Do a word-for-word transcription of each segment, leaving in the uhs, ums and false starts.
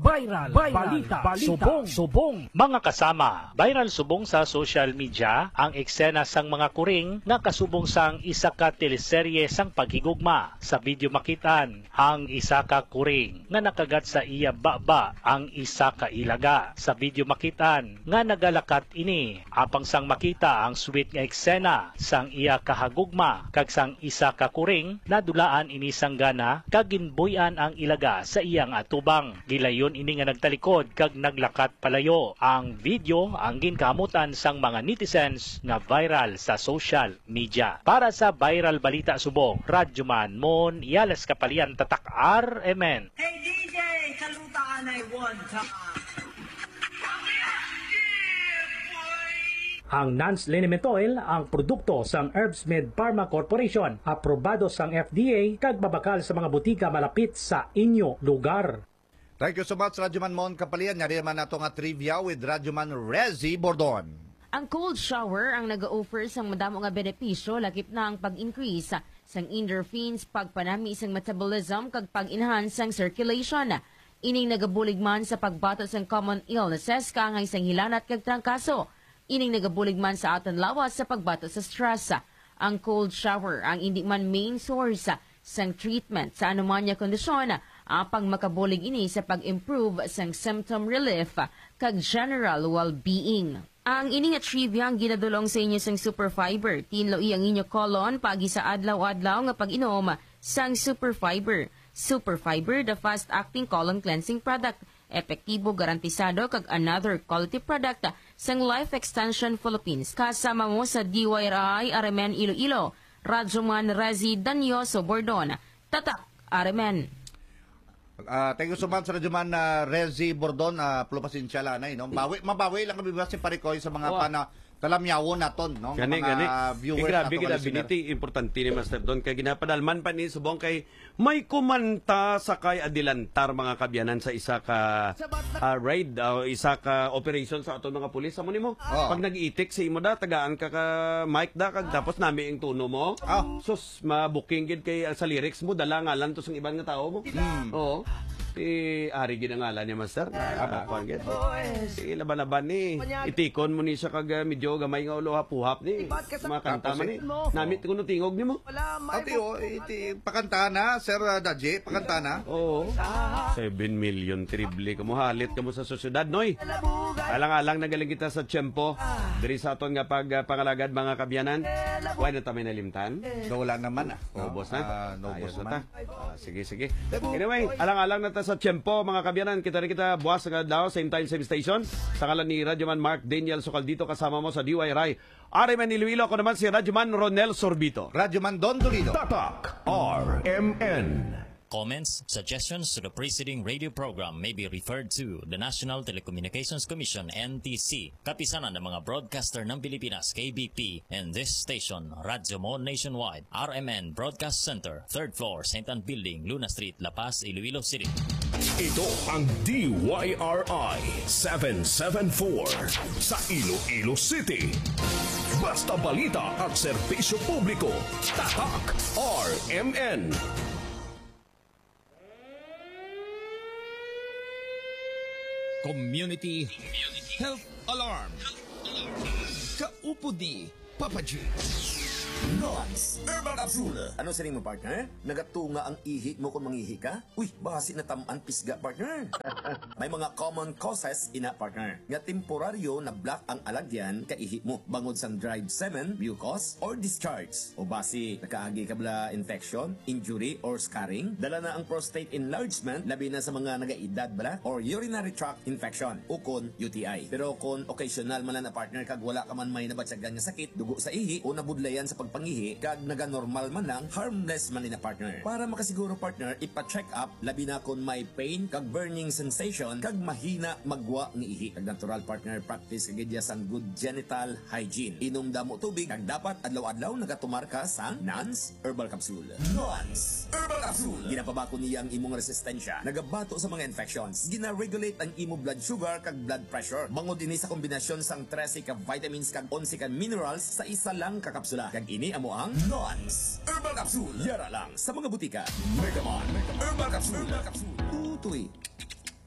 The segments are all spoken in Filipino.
Viral, viral balita, balita, subong, subong. Mga kasama, viral subong sa social media ang eksena sang mga kuring nga kasubong sang isa ka teleserye sang paghigugma. Sa video makitan ang isa ka kuring nga nakagat sa iya baba ang isa ka ilaga. Sa video makitan nga nagalakat ini apang sang makita ang sweet nga eksena sang iya kahagugma kag sang isa ka kuring nadulaan ini sang gana kag ginbuyan ang ilaga sa iyang atubang. Gilayon ini nga nagtalikod kag naglakat palayo. Ang video ang ginkamutan sang mga netizens nga viral sa social media. Para sa viral balita subong, Radyoman Mon Yales Kapalian Tatak R M N. Hey D J, kalutaan ay one time. Ang Nance Liniment Oil ang produkto sang Herbsmed Pharma Corporation, aprobado sang F D A kag babakal sa mga butika malapit sa inyo lugar. Thank you so much, Radyoman Mon Kapalian. Nyari naman nato nga trivia with Radyoman Rezi Bordon. Ang cold shower ang nag-offer sang madamo nga benepisyo lakip na ang pag-increase sang endorphins, pagpanami sang metabolism kag pag-enhance sang circulation. Ining nagabulig man sa pagbato sang common illnesses kaangay sang hilanat kag trangkaso. Ining nagabulig man sa aton lawas sa pagbato sa stress. Ang cold shower ang hindi man main source sang treatment sa anumanya kondisyon, apang makabulig ini sa pag-improve sang symptom relief kag general well-being. Ang ini nga trivia ang ginadulong sa inyo sang Superfiber. Tinloi ang inyo colon pagi sa adlaw-adlaw nga pag-inom sang Superfiber. Superfiber, the fast-acting colon cleansing product. Epektibo, garantisado kag another quality product sang Life Extension Philippines. Kasama mo sa D Y R I R M N Iloilo, Radyoman Rezi Danyoso Bordon, Tatak R M N. Uh, thank you so much, Radyoman uh, Rezi Bordon. Uh, Pulupasensya lang, no? Bawi, mabawi lang kami ba si Parikoy sa mga oh. pana talamyawo naton, no? Gani, mga gani. viewers e, grabe, nato. Grabe, biniti, importante ni Master Don. Kaya ginapadalman pa ni Subong kay may kumanta sa kay adilantar mga kabyanan sa isa ka uh, raid, uh, isa ka operation sa aton mga pulis. Amo nimo, oh. Pag nag-itik sa imo da, tagaan ka ka mic da, kag tapos nami ang tuno mo. Oh. Sus, ma-booking gid kay uh, sa lyrics mo, dala ngalan to sa ibang nga tao mo. Hmm. Oo. Si Ari ginangalan niya, Master. Ah, kuan gid. Si laban-laban ni itikon mo ni siya kag uh, medyo gamay nga ulo hapuhap ni. Makanta man ni. Namit kuno tingog nimo. Ati o, iti pakanta na, Sir uh, Daji, pakanta na. Oo. seven million triple kamo halit kamo sa sosyedad noy. Alang-alang nagaling kita sa tiyempo. Diri sa aton nga pag uh, pangalagad mga kabyanan. Why na tamay nalimtan? No, wala naman ah. No, boss na. Uh, no, boss naman. Ah, sige, sige. Anyway, alang-alang na sa tiyempo mga kabyanan, kita rin kita buwas ng adlaw, same time, same station. Sa ngalan ni Radyoman Mark Daniel Socaldito, kasama mo sa D Y R I R M N Iloilo. Ako naman si Radyoman Ronel Sorbito. Radyoman Don Dolido. Tatak R M N. Comments, suggestions to the preceding radio program may be referred to the National Telecommunications Commission N T C, kapisanan ng mga broadcaster ng Pilipinas K B P, and this station, Radyo Mon Nationwide, R M N Broadcast Center, third floor, Saint Anne Building, Luna Street, La Paz, Iloilo City. Ito ang D Y R I seven seven four sa Iloilo City. Basta balita at serbisyo publiko. Tatak R M N. Community Health Alarm. Kaupo di Papa G. Nons Herbal Capsule. Ano sa mo, partner? Nagatunga ang ihi mo kung mangihi ka? Uy, basi na tamaan pisga, partner. May mga common causes ina, partner. Nga temporaryo na block ang alagyan ka ihi mo. Bangod sang dried semen, mucus, or discharge. O basi, nakaagi ka bala infection, injury, or scarring. Dala na ang prostate enlargement, labi na sa mga nagaedad bala, or urinary tract infection, o kon U T I. Pero kung occasional man na partner kag wala ka man may nabatsagan nga sakit, dugo sa ihi, o nabudlayan sa pagpangihi, kag naga-normal man lang, harmless man na partner. Para makasiguro partner, ipa-check up, labi na kung may pain, kag burning sensation, kag mahina magwa ng ihi. Kag natural partner, practice kagidya sang good genital hygiene. Inom damo tubig, kag dapat adlaw-adlaw nagatumar ka sang Nance Herbal Capsule. Nance Herbal Capsule. Ginapabako niya ang imong resistensya, nagabato sa mga infections, gina-regulate ang imo blood sugar kag blood pressure. Bangod ini sa kombinasyon sang trese ka vitamins kag onse ka minerals sa isa lang ka kapsula. Kag ini amo ang Nons Herbal Capsule. Yara lang sa mga butika. Megaman Herbal Capsule. Tutoy.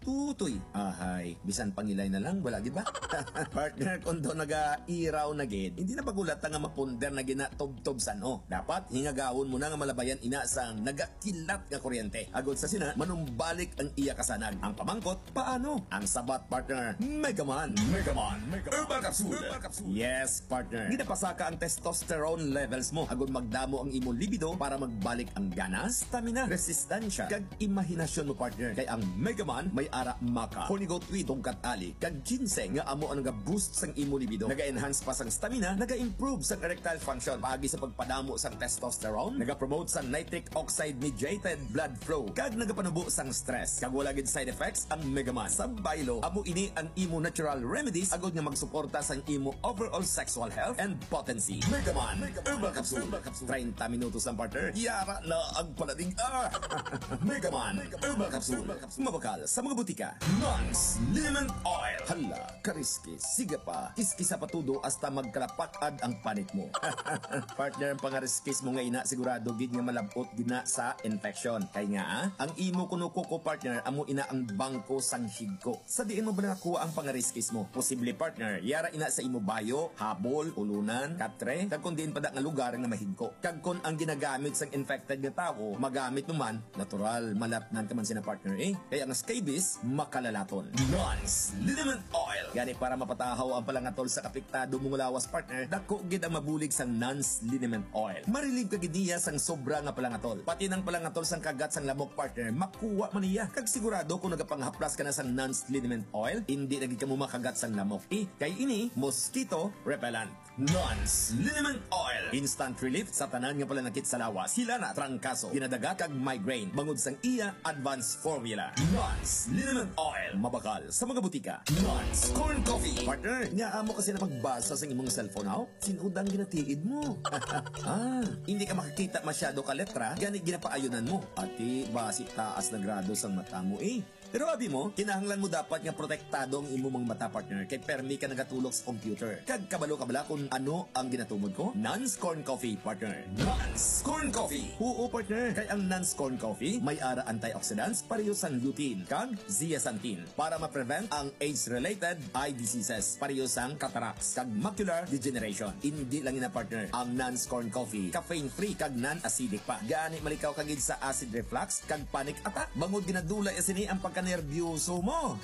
tutoy. Ahay, bisan pangilay na lang, wala gid ba? Partner, kung do naga-iraw na gid, hindi na pagulat nga mapunder na gina tob-tob sano. Dapat hingagawon mo na nga malabayan ina sang nagakilat nga kuryente. Agod sa sina, manumbalik ang iya kasanag. Ang pamangkot, paano? Ang sabat, partner, Megaman. Megaman. Megaman. Herbal Capsule. Herbal Capsule. Yes, partner. Ginapasaka ang testosterone levels mo. Agod magdamo ang imo libido para magbalik ang gana, stamina, resistensya, kag imahinasyon mo, partner. Kay ang Megaman may ara maka, honigot wi tungkat ali, kag ginseng nga amo ang naga-boost sang imo libido. Naga-enhance pa sang stamina, naga-improve sang erectile function, paagi sa pagpadamo sang testosterone, naga-promote sang nitric oxide mediated blood flow, kag nagapanubo sang stress. Kag wala gid side effects ang Megaman. Sa baylo, amo ini ang imo natural remedies agod nga magsuporta sang imo overall sexual health and potency. Megaman, Herbal Capsule. thirty minutos ang partner. Yara na ang palading ah. Megaman, Herbal Capsule. Mabakal sa mga butika. Nance Lemon Oil. Hala, kariski. Siga pa. Kiskisa patudo hasta magkalapakad ang panit mo. Partner, ang pangariskis mo nga ina sigurado gid nga malabot gina sa infection. Kay nga ah, ang imo kuno ko partner amo ina ang bangko sang higko. Sa diin mo ba nakuha ang pangariskis mo? Posible, partner, yara ina sa imo bayo, habol, ulunan, katre, kag kun diin pa da nga lugar nga mahigko. Kag kun ang ginagamit sang infected nga tao, magamit naman, natural, malatnan ka man sina, partner eh. Kaya ang scabies, makalalaton. Nance Liniment Oil. Gani para mapatahaw ang palangatol sa kapiktado mong lawas, partner, dako gid ang mabulig sang Nance Liniment Oil. Marilib ka gid niya sang sobra nga palangatol. Pati nang palangatol sang kagat sang lamok, partner, makuha man niya. Kag sigurado kung nagapanghaplas ka na sang Nance Liniment Oil, hindi na gid ka mo makagat sang lamok. Eh, kay ini, mosquito repellent. Nance Liniment Oil. Instant relief sa tanan nga palanakit sa lawas. Sila na trangkaso, ginadagat kag migraine. Bangod sang iya advanced formula. Nance Liniment Oil. Mabakal sa mga butika. Nance Corn Coffee. Partner, nga amo kasi na pagbasa sa imong cellphone now, sinudang ginatiid mo. Ah, hindi ka makakita masyado ka letra, gani ginapaayunan mo. Ati, basi taas na grado sa mata mo eh. Pero abi mo, kinahanglan mo dapat nga protektado ang imo mga mata, partner, kay permi ka nagatulog sa computer. Kag kabalo-kabala kung ano ang ginatumod ko? Nance Corn Coffee, partner. Nance Corn Coffee. Oo, partner. Kay ang Nance Corn Coffee may ara antioxidants pareho sang lutein kag zeaxanthin para ma-prevent ang age-related eye diseases, pareho sang cataracts kag macular degeneration. Hindi lang ina, partner, ang Nance Corn Coffee caffeine-free kag non-acidic pa. Gani malikaw kagid sa acid reflux kag panic attack. Bangod ginadula isini ang pagka nervyoso mo.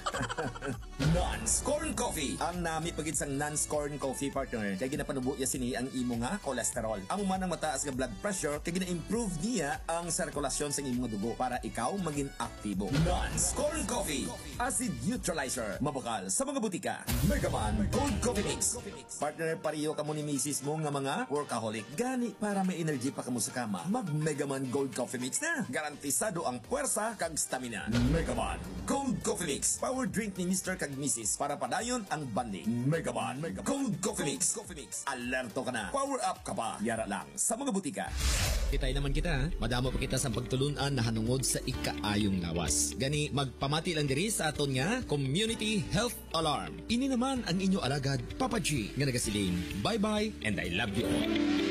Nance Corn Coffee. Ang nami pagid sang Nance Corn Coffee, partner, kay ginapanubo ya sini ang imo nga cholesterol. Ang man ang mataas nga blood pressure, kay gina-improve niya ang sirkulasyon sa imong dugo para ikaw maging aktibo. Nance Corn Coffee. Acid neutralizer. Mabakal sa mga butika. Megaman Gold Coffee Mix. Partner, pariyo ka mo ni misis mo nga mga workaholic. Gani para may energy pa kamo sa kama, mag Megaman Gold Coffee Mix na. Garantisado ang puwersa kag stamina. Megaman Cold Coffee Mix. Power drink ni Mister kag Missus para padayon ang banding. Megaman Cold Coffee Mix. Coffee Mix. Alerto ka na. Power up ka pa. Yara lang sa mga butika. Kitay naman kita, madamo pa kita sa pagtulunan na hanungod sa ikaayong lawas. Gani, magpamati lang diri sa aton nga Community Health Alarm. Ini naman ang inyo alagad, Papa G, nga nagasiling. Bye-bye and I love you all.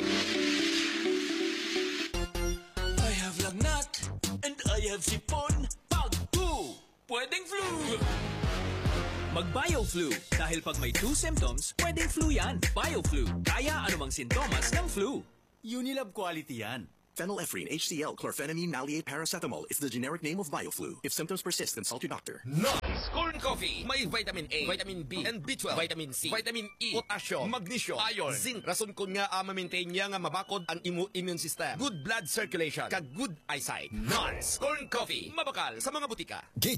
I have lagnat and I have sipon. Pag two, pwedeng flu. Mag-BioFlu. Dahil pag may two symptoms, pwedeng flu yan. BioFlu. Kaya anumang sintomas ng flu. Unilab quality yan. Phenylephrine, H C L, chlorphenamine, maleate, paracetamol is the generic name of BioFlu. If symptoms persist, consult your doctor. Nance Corn Coffee. May vitamin A, vitamin B, and B twelve, vitamin C, vitamin E, potassium, magnesium, iron, zinc. Rason kun nga uh, ma-maintain niya nga mabakod ang imo immune system. Good blood circulation, kag good eyesight. Nance Corn Coffee. Mabakal sa mga butika. Gate